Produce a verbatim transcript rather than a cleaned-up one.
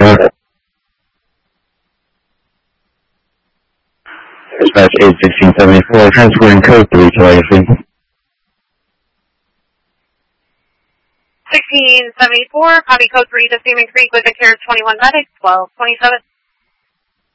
Dispatch eight sixteen seventy-four, transferring code three to legacy. sixteen seventy-four, copy code three to Seaman Creek with the Care twenty-one medic, twelve twenty-seven.